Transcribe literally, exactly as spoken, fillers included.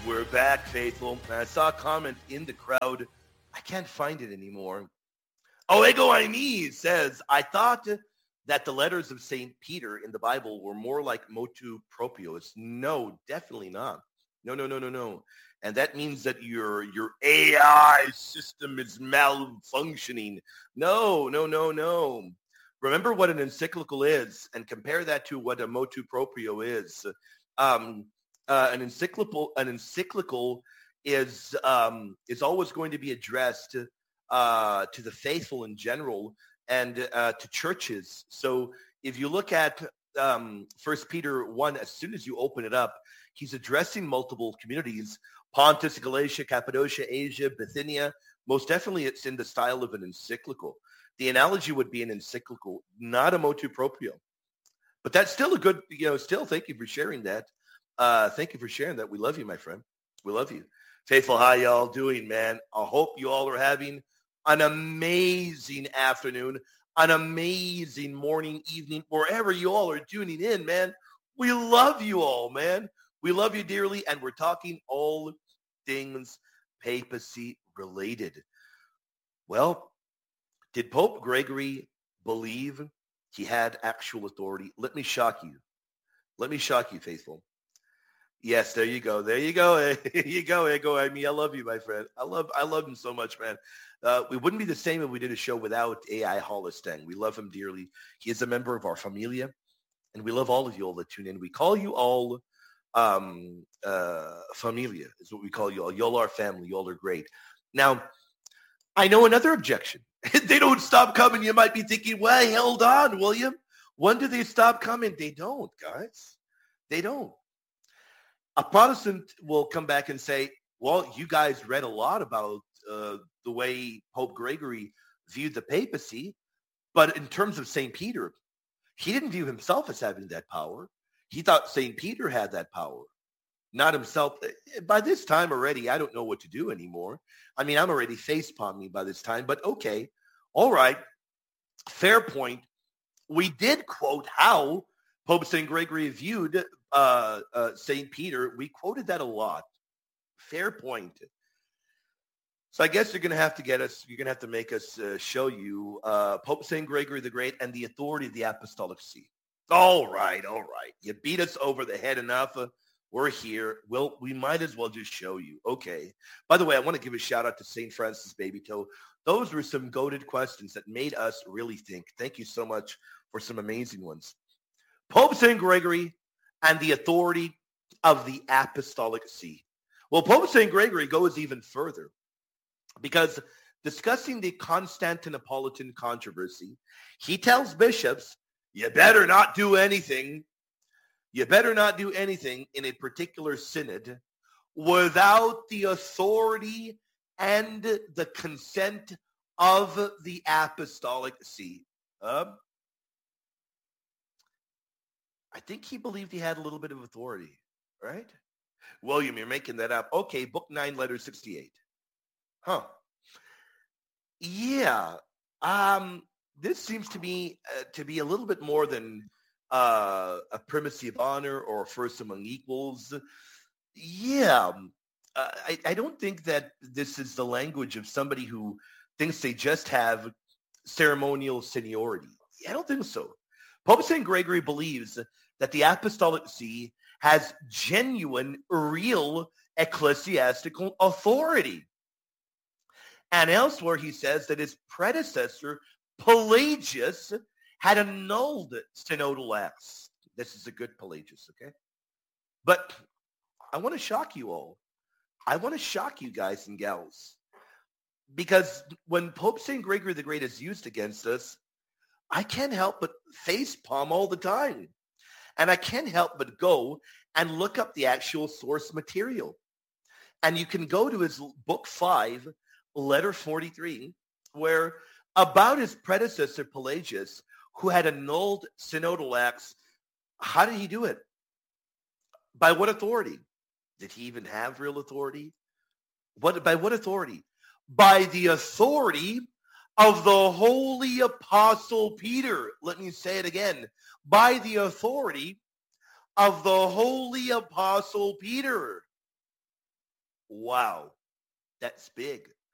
We're back, faithful. I saw a comment in the crowd. I can't find it anymore. Oh, Ego Aimi says, I thought that the letters of Saint Peter in the Bible were more like motu proprios. No, definitely not. No, no, no, no, no. And that means that your your A I system is malfunctioning. No, no, no, no. Remember what an encyclical is and compare that to what a motu proprio is. Um, uh, an encyclical, an encyclical is um, is always going to be addressed uh, to the faithful in general and uh, to churches. So if you look at um, First Peter one, as soon as you open it up, he's addressing multiple communities: Pontus, Galatia, Cappadocia, Asia, Bithynia. Most definitely, it's in the style of an encyclical. The analogy would be an encyclical, not a motu proprio. But that's still a good, you know, still thank you for sharing that. Uh, thank you for sharing that. We love you, my friend. We love you. Faithful, how y'all doing, man? I hope you all are having an amazing afternoon, an amazing morning, evening, wherever you all are tuning in, man. We love you all, man. We love you dearly, and we're talking all things papacy related. Well, did Pope Gregory believe he had actual authority? Let me shock you. Let me shock you, faithful. Yes, there you go. There you go. There you go, Ego. I mean, I love you, my friend. I love I love him so much, man. Uh, we wouldn't be the same if we did a show without A I Holostang. We love him dearly. He is a member of our familia, and we love all of you all that tune in. We call you all um, uh, familia is what we call you all. Y'all are family. Y'all are great. Now, I know another objection. They don't stop coming. You might be thinking, well, hold on, William. When do they stop coming? They don't, guys. They don't. A Protestant will come back and say, well, you guys read a lot about uh, the way Pope Gregory viewed the papacy, but in terms of Saint Peter, he didn't view himself as having that power. He thought Saint Peter had that power, not himself. By this time already, I don't know what to do anymore. I mean, I'm already face palming by this time, but okay. All right. Fair point. We did quote how Pope Saint Gregory viewed uh, uh, Saint Peter. We quoted that a lot. Fair point. So I guess you're going to have to get us, you're going to have to make us uh, show you uh, Pope Saint Gregory the Great and the authority of the Apostolic See. All right, all right. You beat us over the head enough. Uh, we're here. Well, we might as well just show you. Okay. By the way, I want to give a shout out to Saint Francis Baby Toe. Those were some goated questions that made us really think. Thank you so much for some amazing ones. Pope Saint Gregory and the authority of the Apostolic See. Well, Pope Saint Gregory goes even further because discussing the Constantinopolitan controversy, he tells bishops, you better not do anything. You better not do anything in a particular synod without the authority and the consent of the Apostolic See. Um, I think he believed he had a little bit of authority, right? William, you're making that up. Okay, book nine, letter sixty-eight. Huh. Yeah. Um, this seems to me uh, to be a little bit more than uh, a primacy of honor or first among equals. Yeah. Uh, I, I don't think that this is the language of somebody who thinks they just have ceremonial seniority. I don't think so. Pope Saint Gregory believes that the Apostolic See has genuine, real ecclesiastical authority. And elsewhere, he says that his predecessor, Pelagius, had annulled synodal acts. This is a good Pelagius, okay? But I want to shock you all. I want to shock you guys and gals. Because when Pope Saint Gregory the Great is used against us, I can't help but face palm all the time. And I can't help but go and look up the actual source material. And you can go to his book five, letter forty-three, where about his predecessor Pelagius, who had annulled synodal acts, how did he do it? By what authority? Did he even have real authority? What, by what authority? By the authority of the Holy Apostle Peter. Let me say it again. By the authority of the Holy Apostle Peter. Wow, that's big.